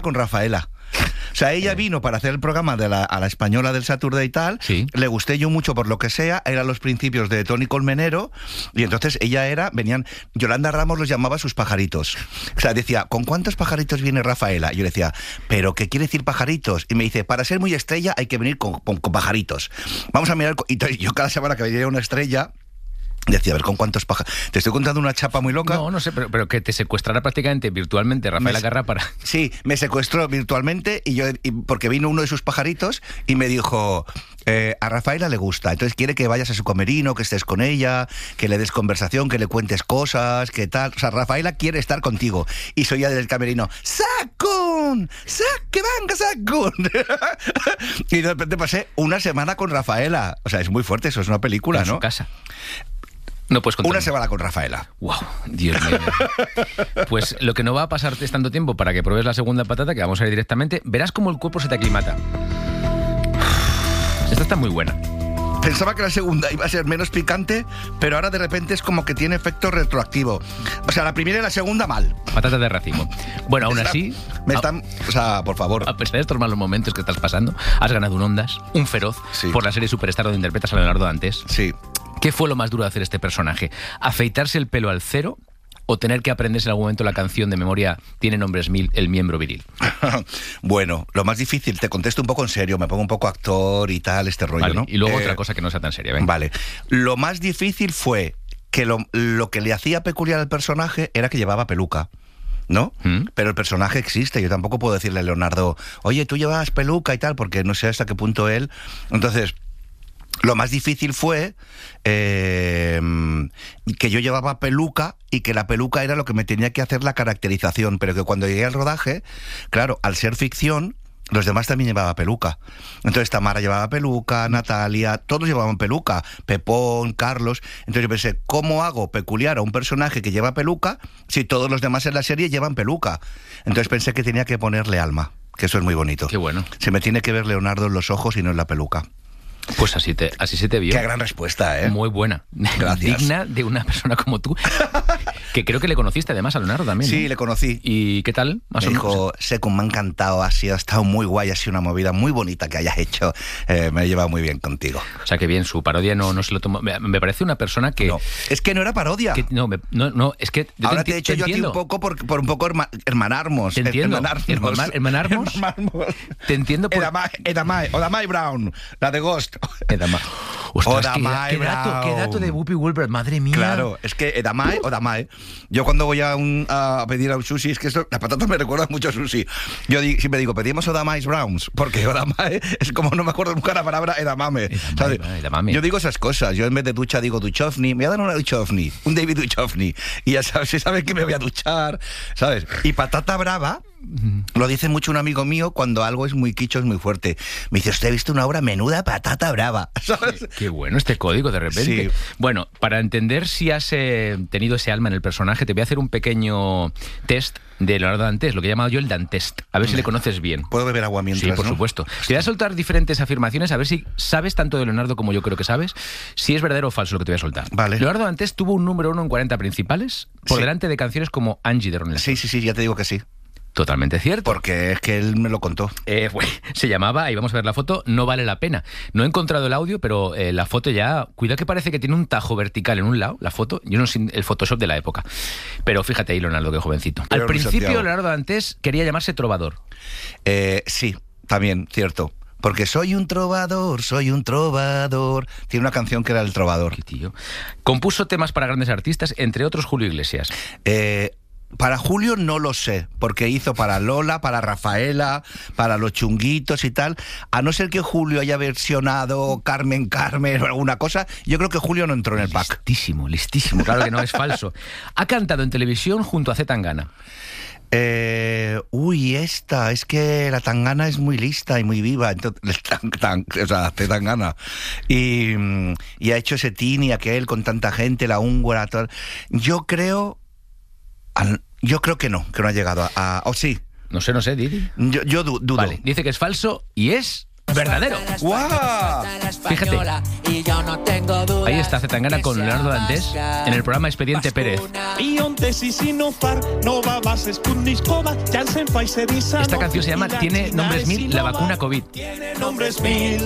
con Rafaela. O sea, ella vino para hacer el programa a la española del Saturday y tal. Sí. Le gusté yo mucho por lo que sea. Eran los principios de Toni Colmenero. Y entonces venían... Yolanda Ramos los llamaba sus pajaritos. O sea, decía, ¿con cuántos pajaritos viene Rafaela? Y yo le decía, ¿pero qué quiere decir pajaritos? Y me dice, para ser muy estrella hay que venir con pajaritos. Vamos a mirar... Y entonces, yo cada semana que venía una estrella... Decía, a ver, ¿con cuántos pájaros? Te estoy contando una chapa muy loca. No sé, pero que te secuestrara prácticamente virtualmente Rafaela Carrà para... Sí, me secuestró virtualmente porque vino uno de sus pajaritos y me dijo, a Rafaela le gusta, entonces quiere que vayas a su camerino, que estés con ella, que le des conversación, que le cuentes cosas, que tal. O sea, Rafaela quiere estar contigo. Y soy ya del camerino, ¡Sacun! ¡Que venga, Sacun! Y de repente pasé una semana con Rafaela. O sea, es muy fuerte, eso es una película, en ¿no? su casa. No puedes contar. Una semana con Rafaela. ¡Wow! Dios mío. Pues lo que no va a pasarte es tanto tiempo para que pruebes la segunda patata, que vamos a ir directamente. Verás cómo el cuerpo se te aclimata. Esta está muy buena. Pensaba que la segunda iba a ser menos picante, pero ahora de repente es como que tiene efecto retroactivo. O sea, la primera y la segunda mal. Patata de racimo. Bueno, aún así... O sea, por favor. A pesar de estos malos momentos que estás pasando, has ganado un Ondas, un Feroz, por la serie Superstar donde interpretas a Leonardo Dantes. Sí. ¿Qué fue lo más duro de hacer este personaje? ¿Afeitarse el pelo al cero o tener que aprenderse en algún momento la canción de memoria Tiene nombres mil, el miembro viril? Bueno, lo más difícil, te contesto un poco en serio, me pongo un poco actor y tal, este rollo, vale, ¿no? Y luego otra cosa que no sea tan seria, ¿ven? Vale. Lo más difícil fue que lo que le hacía peculiar al personaje era que llevaba peluca, ¿no? Pero el personaje existe, yo tampoco puedo decirle a Leonardo, oye, tú llevas peluca y tal, porque no sé hasta qué punto él... Entonces... Lo más difícil fue que yo llevaba peluca y que la peluca era lo que me tenía que hacer la caracterización, pero que cuando llegué al rodaje, claro, al ser ficción, los demás también llevaban peluca. Entonces Tamara llevaba peluca, Natalia, todos llevaban peluca, Pepón, Carlos. Entonces yo pensé, ¿cómo hago peculiar a un personaje que lleva peluca si todos los demás en la serie llevan peluca? Entonces pensé que tenía que ponerle alma, que eso es muy bonito. Qué bueno. Se me tiene que ver Leonardo en los ojos y no en la peluca. Pues así se te vio. Qué gran respuesta, ¿eh? Muy buena. Gracias. Digna de una persona como tú. Que creo que le conociste además a Leonardo también, ¿no? Sí, le conocí. ¿Y qué tal? Me dijo, Secund, me ha encantado, ha estado muy guay, ha sido una movida muy bonita que hayas hecho. Me he llevado muy bien contigo. O sea, que bien, su parodia no se lo tomó. Me parece una persona que... No, es que no era parodia. No, es que... Ahora te he hecho yo a ti un poco por un poco hermanarmos. Te entiendo. Hermanarmos. Te entiendo por... Odamai Brown, la de Ghost. Edamai. Ostras, Odamai qué dato de Whoopi Goldberg, madre mía. Claro, es que Odamai. Yo cuando voy a pedir a un sushi, es que la patata me recuerda mucho a sushi. Yo siempre digo, pedimos Odamai Browns, porque Odamai es como no me acuerdo nunca la palabra edamame. Edamame. Yo digo esas cosas. Yo en vez de ducha digo duchovny. Me voy a dar una duchovny, un David Duchovny. Y ya sabes, se sabe que me voy a duchar, ¿sabes? Y patata brava... Lo dice mucho un amigo mío cuando algo es muy quicho, es muy fuerte. Me dice, usted ha visto una obra menuda patata brava, ¿sabes? Qué bueno este código de repente. Sí. Bueno, para entender si has tenido ese alma en el personaje, te voy a hacer un pequeño test de Leonardo Dantes, lo que he llamado yo el Dantest. A ver si le conoces bien. ¿Puedo beber agua mientras? Sí, por supuesto. Te voy a soltar diferentes afirmaciones, a ver si sabes tanto de Leonardo como yo creo que sabes, si es verdadero o falso lo que te voy a soltar. Vale. Leonardo Dantes tuvo un número 1 en 40 principales, por delante de canciones como Angie de Ronnie Lester. Sí, ya te digo que sí. Totalmente cierto. Porque es que él me lo contó. Se llamaba, y vamos a ver la foto, No vale la pena. No he encontrado el audio, pero la foto ya... Cuidado que parece que tiene un tajo vertical en un lado, la foto. Yo no sé el Photoshop de la época. Pero fíjate ahí, Leonardo, qué jovencito. Pero al principio, Leonardo Dantes quería llamarse trovador. Sí, también, cierto. Porque soy un trovador. Tiene una canción que era El Trovador. Qué tío. Compuso temas para grandes artistas, entre otros Julio Iglesias. Para Julio no lo sé, porque hizo para Lola, para Rafaela, para Los Chunguitos y tal. A no ser que Julio haya versionado Carmen o alguna cosa, yo creo que Julio no entró en el pack. Listísimo, claro que no, es falso. Ha cantado en televisión junto a C. Tangana. Es que la Tangana es muy lista y muy viva, entonces, C. Tangana. Y ha hecho ese Tini, aquel con tanta gente, la húngara, todo. Yo creo que no ha llegado a... ¿O sí? No sé, Didi. Yo dudo. Vale, dice que es falso y es... verdadero. ¡Guau! Fíjate. Ahí está Zetangana con Leonardo Dantes en el programa Expediente Pérez. Esta canción se llama Tiene nombres mil, la vacuna COVID. Tiene nombres mil,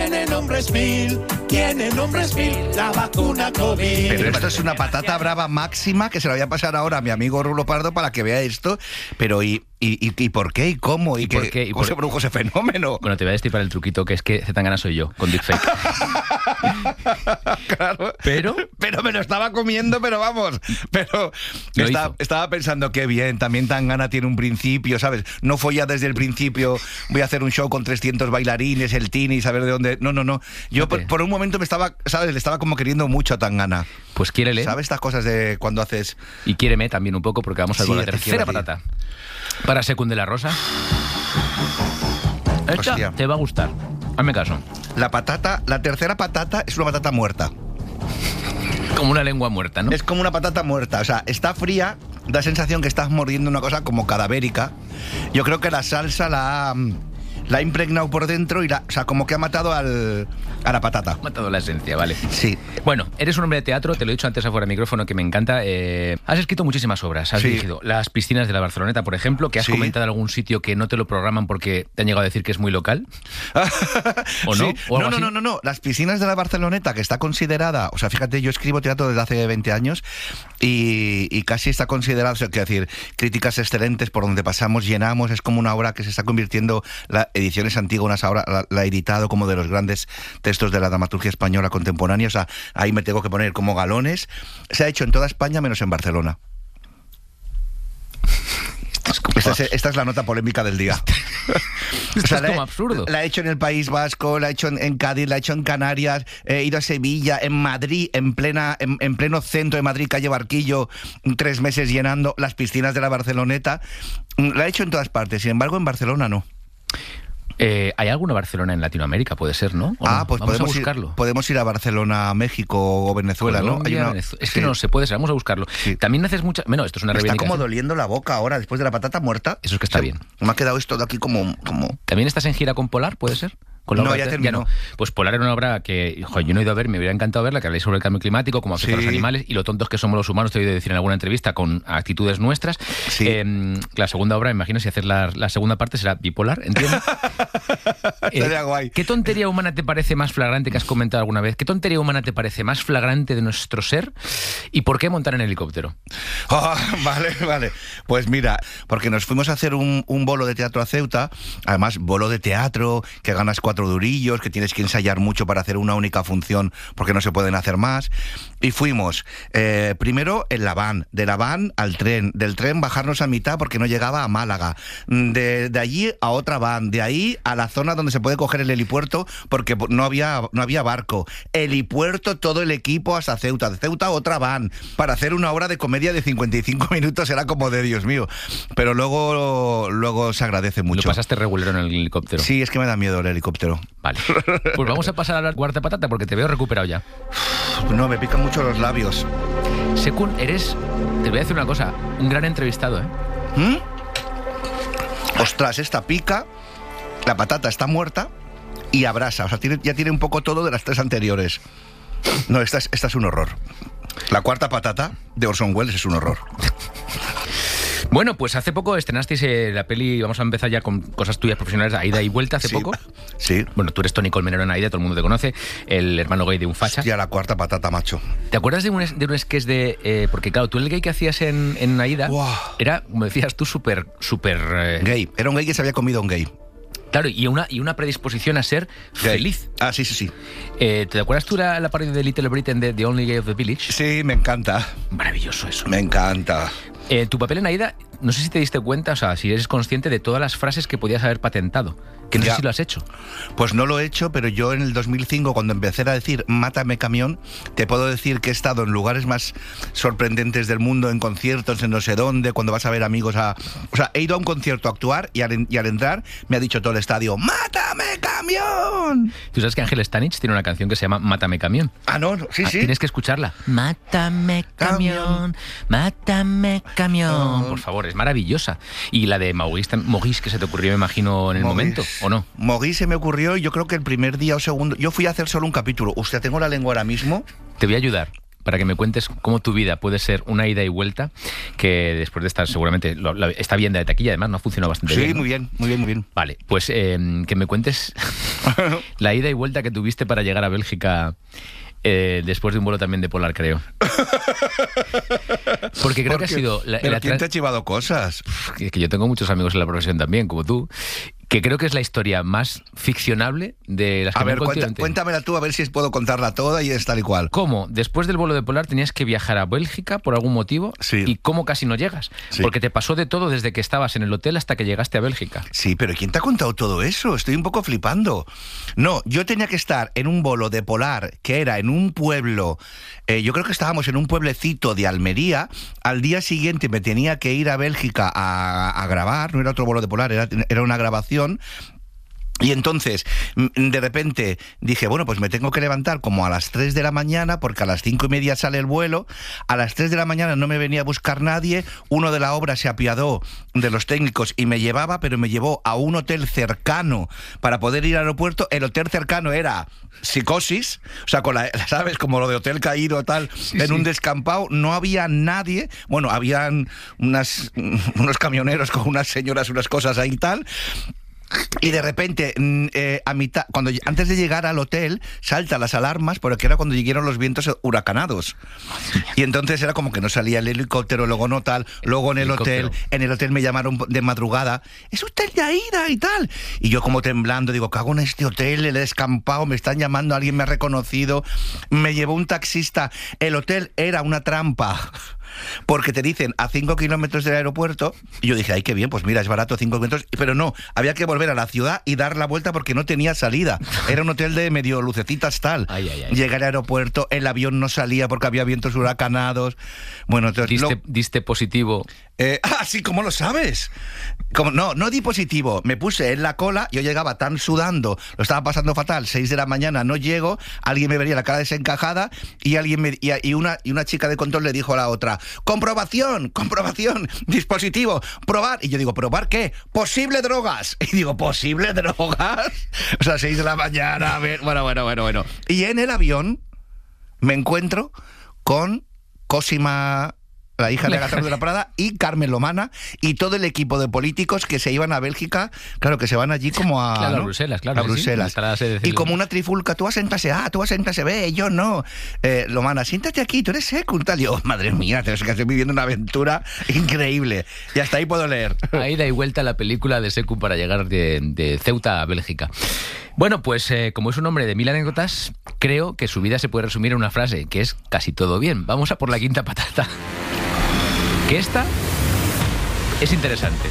la vacuna COVID. Pero esto es una patata brava máxima que se la voy a pasar ahora a mi amigo Rulo Pardo para que vea esto. Pero ¿y por qué? ¿Y cómo? ¿Y por qué? ¿Cómo se produjo ese fenómeno? Bueno, te voy a decir para el truquito que es que Zetangana soy yo, con deepfake. Claro. Pero me lo estaba comiendo, pero vamos. Pero estaba pensando que bien, también Tangana tiene un principio, ¿sabes? No fue ya desde el principio, voy a hacer un show con 300 bailarines, el Tini, saber de dónde... No. Yo por un momento me estaba, ¿sabes? Le estaba como queriendo mucho a Tangana. Pues quiérele. ¿Sabes estas cosas de cuando haces...? Y quiéreme también un poco porque vamos a ver la tercera patata. Para Secund de la Rosa. Esta Hostia. te va a gustar. Hazme caso. La tercera patata es una patata muerta. Como una lengua muerta, ¿no? Es como una patata muerta, o sea, está fría, da sensación que estás mordiendo una cosa como cadavérica. Yo creo que la salsa la ha impregnado por dentro y o sea, como que ha matado a la patata. Ha matado la esencia, vale. Sí. Bueno, eres un hombre de teatro, te lo he dicho antes afuera del micrófono, que me encanta. Has escrito muchísimas obras, has dirigido Las piscinas de la Barceloneta, por ejemplo, que has comentado en algún sitio que no te lo programan porque te han llegado a decir que es muy local. ¿O no? Sí. No. Las piscinas de la Barceloneta, que está considerada, o sea, fíjate, yo escribo teatro desde hace 20 años y casi está considerada, o sea, quiero decir, críticas excelentes por donde pasamos, llenamos, es como una obra que se está convirtiendo, Ediciones Antígonas ahora la ha editado como de los grandes textos de la dramaturgia española contemporánea, o sea, ahí me tengo que poner como galones. Se ha hecho en toda España menos en Barcelona. Esta es la nota polémica del día. Esto es como absurdo. La he hecho en el País Vasco, la he hecho en Cádiz, la he hecho en Canarias, he ido a Sevilla, en Madrid, en pleno centro de Madrid, calle Barquillo, 3 meses llenando las piscinas de la Barceloneta. La he hecho en todas partes, sin embargo en Barcelona no. ¿Hay alguna Barcelona en Latinoamérica? Puede ser, ¿no? Pues vamos a buscarlo. Podemos ir a Barcelona, México o Venezuela, Colombia, ¿no? Es que no se puede ser, vamos a buscarlo. Sí. También haces mucha... Bueno, esto es una reivindicación. Me está como doliendo la boca ahora, después de la patata muerta. Eso es que está bien. Me ha quedado esto de aquí como... ¿También estás en gira con Polar, puede ser? No, ya terminó. No. Pues Polar era una obra que yo no he ido a ver, me hubiera encantado verla, que habláis sobre el cambio climático, cómo afecta a los animales y lo tontos que somos los humanos, te he oído decir en alguna entrevista, con actitudes nuestras. Sí. La segunda obra, me imagino, si haces la segunda parte será bipolar, ¿entiendes? Estaría guay. ¿Qué tontería humana te parece más flagrante, que has comentado alguna vez? ¿Qué tontería humana te parece más flagrante de nuestro ser? ¿Y por qué montar en helicóptero? Vale. Pues mira, porque nos fuimos a hacer un bolo de teatro a Ceuta, además bolo de teatro, que ganas 4 durillos, que tienes que ensayar mucho para hacer una única función porque no se pueden hacer más. Y fuimos primero en la van, de la van al tren, del tren bajarnos a mitad porque no llegaba a Málaga, de allí a otra van, de ahí a la zona donde se puede coger el helipuerto porque no había barco, helipuerto, todo el equipo hasta Ceuta, de Ceuta otra van, para hacer una hora de comedia de 55 minutos, era como de Dios mío, pero luego se agradece mucho. ¿Lo pasaste regular en el helicóptero? Sí, es que me da miedo el helicóptero. Vale, pues vamos a pasar a la cuarta patata porque te veo recuperado ya. No, me pican mucho los labios. Secund, te voy a decir una cosa, un gran entrevistado, ¿eh? Ostras, esta pica, la patata está muerta y abrasa, o sea, ya tiene un poco todo de las 3 anteriores. No, esta es un horror. La cuarta patata de Orson Welles es un horror. Bueno, pues hace poco estrenasteis la peli, vamos a empezar ya con cosas tuyas profesionales, Aida y Vuelta, hace poco. Sí. Bueno, tú eres Tony Colmenero en Aida, todo el mundo te conoce, el hermano gay de un facha. Hostia, la cuarta patata, macho. ¿Te acuerdas de un sketch de... porque claro, tú el gay que hacías en Aida era, como decías tú, súper... Gay, era un gay que se había comido a un gay. Claro, y una predisposición a ser feliz. Ah, sí. ¿Te acuerdas tú la parodia de Little Britain de The Only Gay of the Village? Sí, me encanta. Maravilloso eso. Me encanta. Tu papel en Aida, no sé si te diste cuenta, o sea, si eres consciente de todas las frases que podías haber patentado, que no sé si lo has hecho. Pues no lo he hecho, pero yo en el 2005, cuando empecé a decir mátame camión, te puedo decir que he estado en lugares más sorprendentes del mundo, en conciertos, en no sé dónde, cuando vas a ver amigos O sea, he ido a un concierto a actuar y al entrar me ha dicho todo el estadio, ¡mátame ¡Mátame, camión! Tú sabes que Ángel Stanich tiene una canción que se llama Mátame, camión. Ah, no, sí. Tienes que escucharla. Mátame, camión, mátame, camión. Por favor, es maravillosa. Y la de Maurice, que se te ocurrió, me imagino, en el momento, ¿o no? Maurice se me ocurrió, yo creo que el primer día o segundo... Yo fui a hacer solo un capítulo. Hostia, tengo la lengua ahora mismo. Te voy a ayudar para que me cuentes cómo tu vida puede ser una ida y vuelta, que después de estar seguramente está bien de taquilla, además no ha funcionado bastante bien. Sí, ¿no? muy bien. Vale, pues que me cuentes la ida y vuelta que tuviste para llegar a Bélgica después de un vuelo también de Polar, creo. Porque creo que ha sido... ¿Pero quién te ha chivado cosas? Que yo tengo muchos amigos en la profesión también, como tú, que creo que es la historia más ficcionable de las que me han contado. Cuéntamela tú, a ver si puedo contarla toda y es tal y cual. ¿Cómo? Después del vuelo de Polar tenías que viajar a Bélgica por algún motivo, sí. ¿Y cómo casi no llegas? Sí. Porque te pasó de todo desde que estabas en el hotel hasta que llegaste a Bélgica. Sí, pero ¿quién te ha contado todo eso? Estoy un poco flipando. No, yo tenía que estar en un vuelo de Polar, que era en un pueblo, yo creo que estábamos en un pueblecito de Almería. Al día siguiente me tenía que ir a Bélgica a grabar, no era otro vuelo de Polar, era una grabación. Y entonces, de repente, dije, bueno, pues me tengo que levantar como a las 3 de la mañana, porque a las 5:30 sale el vuelo. A las 3 de la mañana no me venía a buscar nadie. Uno de la obra se apiadó de los técnicos y me llevaba, pero me llevó a un hotel cercano para poder ir al aeropuerto. El hotel cercano era Psicosis, o sea, ¿sabes? Como lo de Hotel Caído, tal, sí, en un descampado. No había nadie. Bueno, habían unos camioneros con unas señoras, unas cosas ahí y tal. Y de repente, a mitad, antes de llegar al hotel, saltan las alarmas, porque era cuando llegaron los vientos huracanados. Y entonces era como que no salía el helicóptero, luego no tal, luego en el hotel me llamaron de madrugada, es usted de Aida y tal. Y yo como temblando, digo, cago en este hotel, el descampado, me están llamando, alguien me ha reconocido. Me llevó un taxista, el hotel era una trampa. Porque te dicen a 5 kilómetros del aeropuerto, y yo dije, ay, qué bien, pues mira, es barato 5 kilómetros, pero no, había que volver a la ciudad y dar la vuelta porque no tenía salida. Era un hotel de medio lucecitas tal. Llegué al aeropuerto, el avión no salía porque había vientos huracanados. Bueno, entonces, ¿Diste positivo? Sí, ¿cómo lo sabes? No di positivo, me puse en la cola, yo llegaba tan sudando, lo estaba pasando fatal, 6 de la mañana, no llego, alguien me vería la cara desencajada y una chica de control le dijo a la otra, comprobación, dispositivo, probar. Y yo digo, ¿probar qué? Posible drogas. Y digo, ¿posible drogas? O sea, 6 de la mañana, a ver, bueno. Y en el avión me encuentro con Cosima, la hija de Agatha de la Prada, y Carmen Lomana, y todo el equipo de políticos que se iban a Bélgica, claro, que se van allí como a... Claro, ¿no? a Bruselas, claro. A Bruselas. Sí, y como una trifulca, tú asiéntase A, tú asiéntase B, yo no. Lomana, siéntate aquí, tú eres secu, tal. Yo, madre mía, que estoy viviendo una aventura increíble. Y hasta ahí puedo leer. Ahí da y vuelta la película de Secu para llegar de Ceuta a Bélgica. Bueno, pues como es un hombre de 1000 anécdotas, creo que su vida se puede resumir en una frase, que es casi todo bien. Vamos a por la quinta patata. Que esta es interesante.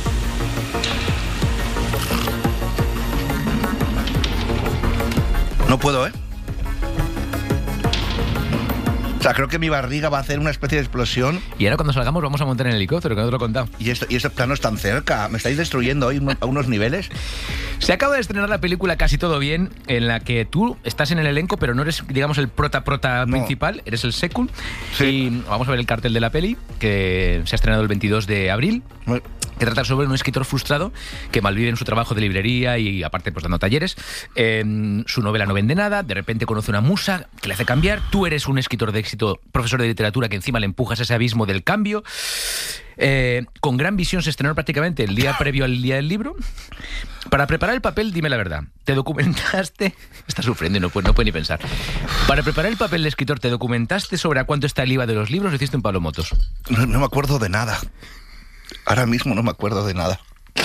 No puedo, ¿eh? O sea, creo que mi barriga va a hacer una especie de explosión. Y ahora cuando salgamos vamos a montar en el helicóptero, que no te lo he contado. Y estos planos tan cerca, me estáis destruyendo hoy a unos niveles. Se acaba de estrenar la película Casi todo bien, en la que tú estás en el elenco, pero no eres, digamos, el prota principal, eres el secund. Sí. Y vamos a ver el cartel de la peli, que se ha estrenado el 22 de abril. Que trata sobre un escritor frustrado que malvive en su trabajo de librería y aparte pues dando talleres. Su novela no vende nada, de repente conoce una musa que le hace cambiar. Tú eres un escritor de éxito, profesor de literatura, que encima le empujas a ese abismo del cambio. Con Gran Visión se estrenó prácticamente el día previo al día del libro. Para preparar el papel, dime la verdad, ¿te documentaste? Está sufriendo y no puede ni pensar. Para preparar el papel de escritor, ¿te documentaste sobre a cuánto está el IVA de los libros o hiciste un Pablo Motos? No me acuerdo de nada. Ahora mismo no me acuerdo de nada.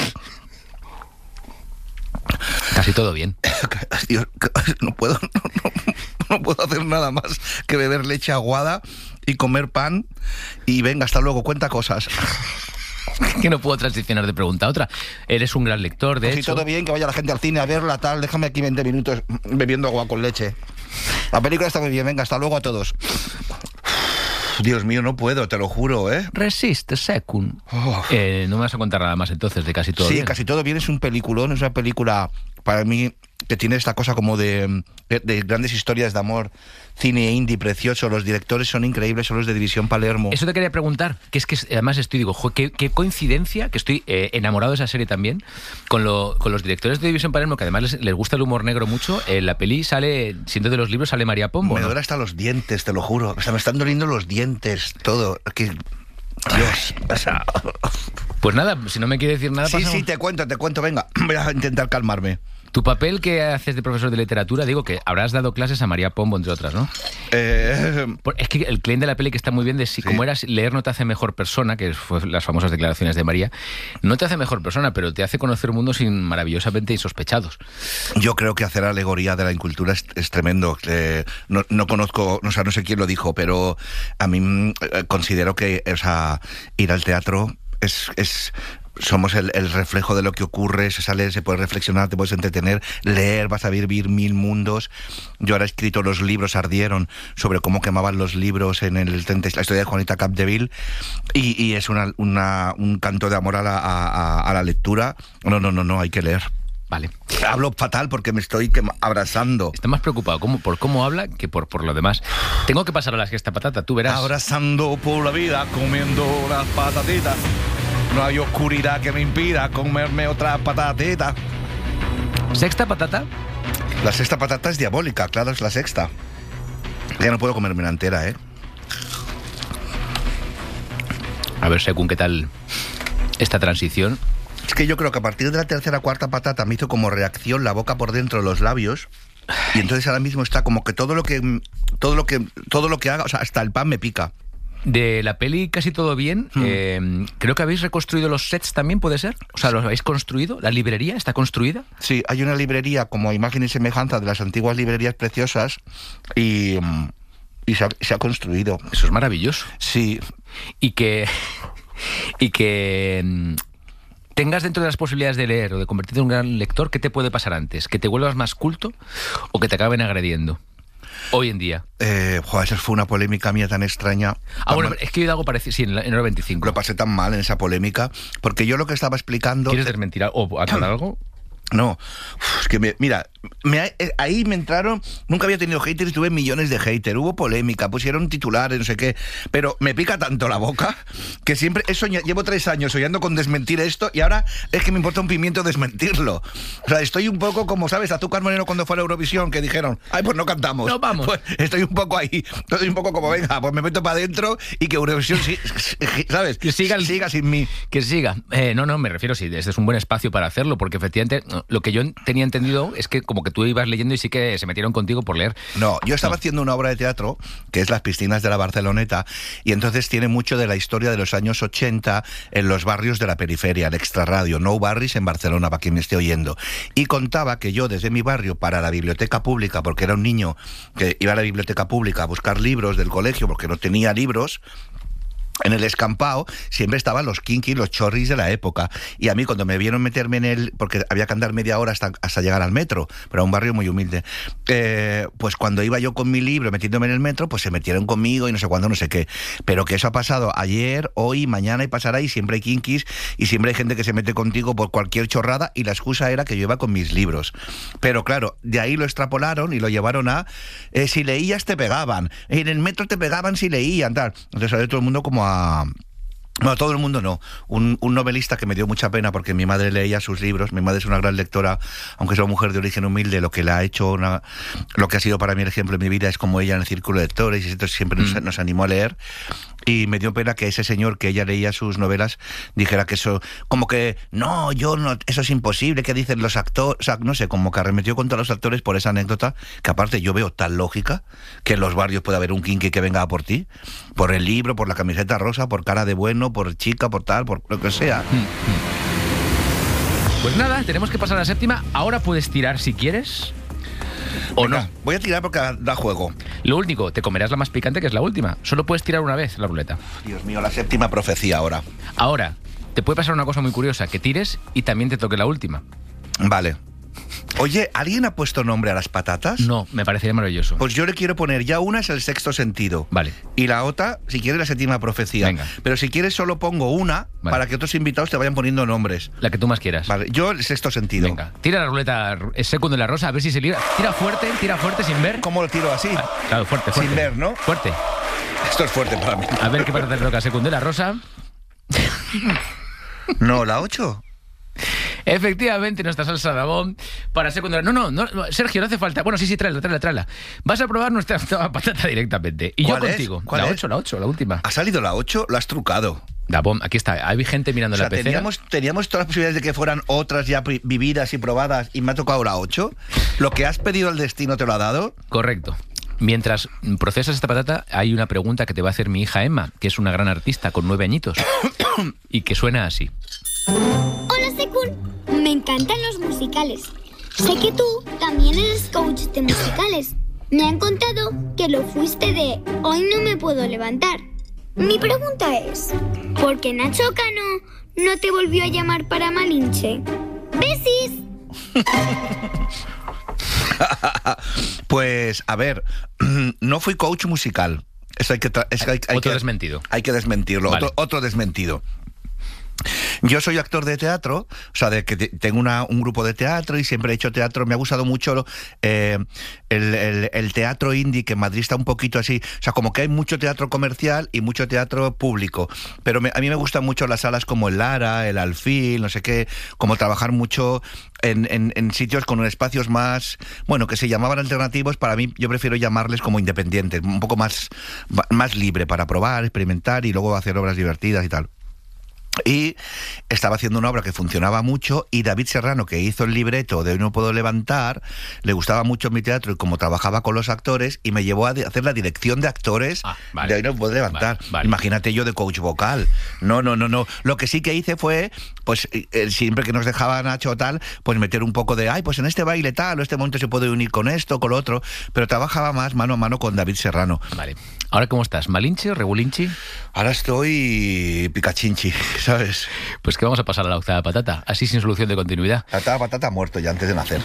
Casi todo bien. Dios, no puedo hacer nada más que beber leche aguada y comer pan y venga, hasta luego, cuenta cosas. Que no puedo transicionar de pregunta a otra. Eres un gran lector, de hecho. Sí, todo bien, que vaya la gente al cine a verla, tal. Déjame aquí 20 minutos bebiendo agua con leche. La película está muy bien, venga, hasta luego a todos. Dios mío, no puedo, te lo juro, ¿eh? Resiste, secund. No me vas a contar nada más entonces de Casi todo bien. Sí, Casi todo bien es un peliculón, es una película para mí, que tiene esta cosa como de grandes historias de amor, cine indie precioso, los directores son increíbles, son los de División Palermo. Eso te quería preguntar, que es que además digo, qué coincidencia, que estoy enamorado de esa serie también, con los directores de División Palermo, que además les gusta el humor negro mucho. En la peli sale, siendo de los libros, sale María Pombo, Me ¿no? duele hasta los dientes, te lo juro. O sea, me están doliendo los dientes, todo. Dios, o sea... Pues nada, si no me quiere decir nada, Sí, pasamos. sí, te cuento, venga. Voy a intentar calmarme. Tu papel que haces de profesor de literatura, digo que habrás dado clases a María Pombo, entre otras, ¿no? Es que el claim de la peli que está muy bien de si como eras leer no te hace mejor persona, que fue las famosas declaraciones de María, no te hace mejor persona, pero te hace conocer mundos maravillosamente insospechados. Yo creo que hacer alegoría de la incultura es tremendo. No conozco, o sea, no sé quién lo dijo, pero a mí considero que, o sea, ir al teatro somos el reflejo de lo que ocurre, se puede reflexionar, te puedes entretener, leer, vas a vivir 1000 mundos. Yo ahora he escrito Los libros ardieron, sobre cómo quemaban los libros en la historia de Juanita Capdeville, y es un canto de amor a la lectura. No, hay que leer. Vale. Hablo fatal porque me estoy abrazando. Está más preocupado por cómo habla que por lo demás. Tengo que pasar a la sexta patata, tú verás. Abrazando por la vida, comiendo las patatitas. No hay oscuridad que me impida comerme otra patatita. ¿Sexta patata? La sexta patata es diabólica, claro, es la sexta. Ya no puedo comerme la entera, ¿eh? A ver, según qué tal esta transición. Es que yo creo que a partir de la tercera o cuarta patata me hizo como reacción la boca por dentro de los labios. Y entonces ahora mismo está como que todo lo que haga, o sea, hasta el pan me pica. De la peli Casi todo bien, creo que habéis reconstruido los sets también, ¿puede ser? O sea, ¿los habéis construido? ¿La librería está construida? Sí, hay una librería como imagen y semejanza de las antiguas librerías preciosas y se ha construido. Eso es maravilloso. Sí. Y que tengas dentro de las posibilidades de leer o de convertirte en un gran lector, ¿qué te puede pasar antes? ¿Que te vuelvas más culto o que te acaben agrediendo? Hoy en día. Esa fue una polémica mía tan extraña. Bueno, es que yo hago parecido, sí, en Hora 25. Lo pasé tan mal en esa polémica, porque yo lo que estaba explicando... ¿Quieres desmentir o aclarar algo? No, es que ahí me entraron, nunca había tenido haters, tuve millones de haters, hubo polémica, pusieron titulares, no sé qué, pero me pica tanto la boca que siempre llevo 3 años soñando con desmentir esto y ahora es que me importa un pimiento desmentirlo. O sea, estoy un poco como, ¿sabes? Azúcar Moreno cuando fue a la Eurovisión, que dijeron, ay, pues no cantamos. No, vamos. Pues estoy un poco ahí, estoy un poco como, venga, pues me meto para adentro y que Eurovisión, ¿sabes? Que siga sin mí. Que siga. No, me refiero, sí, este es un buen espacio para hacerlo, porque efectivamente lo que yo tenía entendido es que como que tú ibas leyendo y sí que se metieron contigo por leer. No, yo estaba haciendo una obra de teatro que es Las piscinas de la Barceloneta y entonces tiene mucho de la historia de los años 80 en los barrios de la periferia, el extrarradio, No Barris en Barcelona, para quien me esté oyendo. Y contaba que yo desde mi barrio para la biblioteca pública, porque era un niño que iba a la biblioteca pública a buscar libros del colegio porque no tenía libros, en el escampado siempre estaban los kinkis, los chorris de la época. Y a mí cuando me vieron meterme porque había que andar media hora hasta llegar al metro, pero era un barrio muy humilde, pues cuando iba yo con mi libro metiéndome en el metro, pues se metieron conmigo y no sé cuándo, no sé qué. Pero que eso ha pasado ayer, hoy, mañana y pasará, y siempre hay kinkis y siempre hay gente que se mete contigo por cualquier chorrada, y la excusa era que yo iba con mis libros. Pero claro, de ahí lo extrapolaron y lo llevaron a si leías te pegaban, en el metro te pegaban si leían, tal. Entonces salió todo el mundo como no, todo el mundo no. Un novelista que me dio mucha pena porque mi madre leía sus libros. Mi madre es una gran lectora, aunque es una mujer de origen humilde. Lo que le ha hecho, lo que ha sido para mí el ejemplo de mi vida es como ella en el círculo de lectores, y entonces siempre nos animó a leer. Y me dio pena que ese señor que ella leía sus novelas dijera que eso, como que no, yo no, eso es imposible, que dicen los actores, o sea, no sé, como que arremetió contra los actores por esa anécdota, que aparte yo veo tan lógica, que en los barrios puede haber un kinky que venga a por ti, por el libro, por la camiseta rosa, por cara de bueno, por chica, por tal, por lo que sea. Pues nada, tenemos que pasar a la séptima. Ahora puedes tirar si quieres. ¿O Venga, no? Voy a tirar porque da juego. Lo único, te comerás la más picante, que es la última. Solo puedes tirar una vez la ruleta. Dios mío, la séptima profecía ahora. Ahora, te puede pasar una cosa muy curiosa, que tires y también te toque la última. Vale. Oye, ¿alguien ha puesto nombre a las patatas? No, me parecería maravilloso. Pues yo le quiero poner, ya una es el sexto sentido. Vale. Y la otra, si quieres, la séptima profecía. Venga. Pero si quieres, solo pongo una para que otros invitados te vayan poniendo nombres. La que tú más quieras. Vale, yo el sexto sentido. Venga, tira la ruleta Segundo de la Rosa, a ver si se libra. Tira fuerte sin ver. ¿Cómo lo tiro así? Claro, fuerte. Sin ver, ¿no? Fuerte. Esto es fuerte para mí. A ver qué patata le toca a Segundo de la Rosa. No, la 8. Efectivamente, nuestra salsa de abón para secundaria. No, Sergio, no hace falta. Bueno, sí, tráela. Vas a probar nuestra patata directamente. Y yo contigo. ¿Cuál es? La 8, la última. ¿Ha salido la 8? Lo has trucado. Dabón, aquí está. Hay gente mirando la pecera. Teníamos todas las posibilidades de que fueran otras ya vividas y probadas y me ha tocado la 8. ¿Lo que has pedido al destino te lo ha dado? Correcto. Mientras procesas esta patata, hay una pregunta que te va a hacer mi hija Emma, que es una gran artista con 9 añitos, y que suena así. Hola, Sekun. Me encantan los musicales. Sé que tú también eres coach de musicales. Me han contado que lo fuiste de Hoy no me puedo levantar. Mi pregunta es, ¿por qué Nacho Cano no te volvió a llamar para Malinche? ¡Besis! Pues, a ver, no fui coach musical. Eso hay que desmentido. Hay que desmentirlo. Vale. Otro desmentido. Yo soy actor de teatro, o sea, de que tengo un grupo de teatro y siempre he hecho teatro. Me ha gustado mucho el teatro indie, que en Madrid está un poquito así. O sea, como que hay mucho teatro comercial y mucho teatro público. Pero a mí me gustan mucho las salas como el Lara, el Alfil, no sé qué, como trabajar mucho en sitios con espacios más, bueno, que se llamaban alternativos. Para mí, yo prefiero llamarles como independientes, un poco más libre para probar, experimentar y luego hacer obras divertidas y tal. Y estaba haciendo una obra que funcionaba mucho y David Serrano, que hizo el libreto de Hoy no puedo levantar, le gustaba mucho mi teatro y como trabajaba con los actores y me llevó a hacer la dirección de actores de Hoy no puedo levantar. Vale. Imagínate yo de coach vocal. No. Lo que sí que hice fue, pues siempre que nos dejaba Nacho o tal, pues meter un poco de, pues en este baile tal, o este momento se puede unir con esto, con lo otro, pero trabajaba más mano a mano con David Serrano. Vale. ¿Ahora cómo estás? ¿Malinche? ¿Regulinchi? Ahora estoy picachinchi, ¿sabes? Pues que vamos a pasar a la octava patata, así sin solución de continuidad. La octava patata ha muerto ya antes de nacer.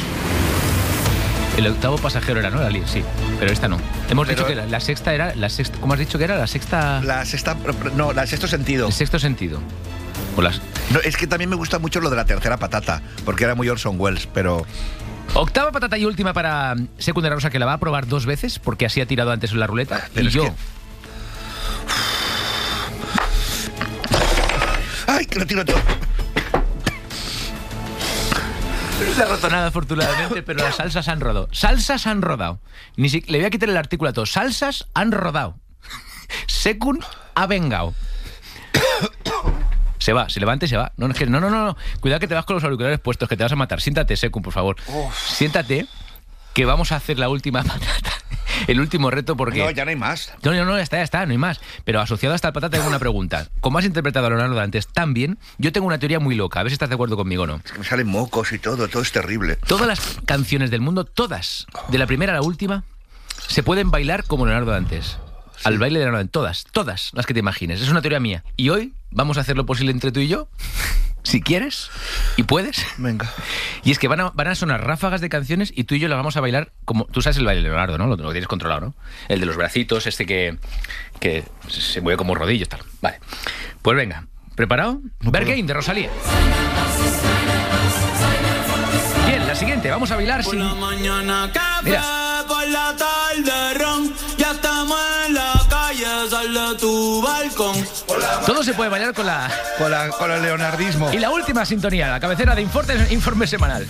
El octavo pasajero era, ¿no? Sí, pero esta no. Hemos dicho que la sexta era... ¿Cómo has dicho que era? La sexta... La sexto sentido. El sexto sentido. No, es que también me gusta mucho lo de la tercera patata, porque era muy Orson Welles, pero... Octava patata y última para Segundo de la Rosa, que la va a probar 2 veces, porque así ha tirado antes en la ruleta. Pero y yo... ¡Ay, que lo tiro todo! No se ha roto nada, afortunadamente, pero las salsas han rodado. Salsas han rodado. Le voy a quitar el artículo a todo. Salsas han rodado. Sekun ha vengado. Se va, se levanta y se va. No. Cuidado que te vas con los auriculares puestos, que te vas a matar. Siéntate, Sekun, por favor. Siéntate, que vamos a hacer la última patata. El último reto, porque... No, ya no hay más. No, ya está, no hay más. Pero asociado a esta patata tengo una pregunta. Como has interpretado a Leonardo Dantes tan bien, yo tengo una teoría muy loca. A ver si estás de acuerdo conmigo o no. Es que me salen mocos y todo es terrible. Todas las canciones del mundo, todas, de la primera a la última, se pueden bailar como Leonardo Dantes. Sí. Al baile de Leonardo Dantes. Todas las que te imagines. Es una teoría mía. Y hoy vamos a hacer lo posible entre tú y yo, si quieres y puedes. Venga. Y es que van a sonar ráfagas de canciones y tú y yo las vamos a bailar como... Tú sabes el baile de Leonardo, ¿no? Lo tienes controlado, ¿no? El de los bracitos, que se mueve como rodillos, tal. Vale. Pues venga. ¿Preparado? Berghain, de Rosalía. Bien, la siguiente. Vamos a bailar sin... Mira. Por la tarde ron, ya estamos en la calle, sal de tu balcón. Todo se puede bailar con el leonardismo. Y la última sintonía, la cabecera de informe semanal.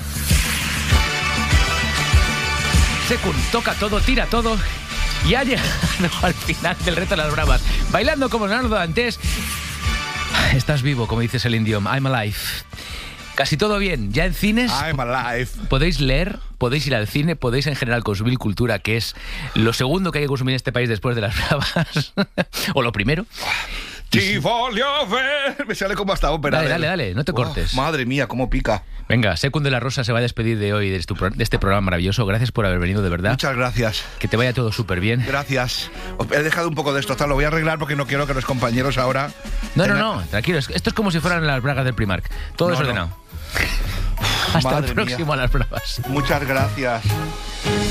Sekun toca todo, tira todo y ha llegado al final del reto de las bravas. Bailando como Leonardo Dantes. Estás vivo, como dice Celine Dion. I'm alive. Casi todo bien. Ya en cines... I'm alive. Podéis leer, podéis ir al cine, podéis en general consumir cultura, que es lo segundo que hay que consumir en este país después de las bravas. O lo primero. Me sale como hasta ópera. Dale, no te cortes. Madre mía, cómo pica. Venga, Sekun de la Rosa se va a despedir de hoy, de este programa maravilloso. Gracias por haber venido, de verdad. Muchas gracias. Que te vaya todo súper bien. Gracias. He dejado un poco de esto, lo voy a arreglar porque no quiero que los compañeros ahora... No, tranquilo. Esto es como si fueran las bragas del Primark. Todo desordenado. Hasta Madre el próximo mía. a las bravas. Muchas gracias.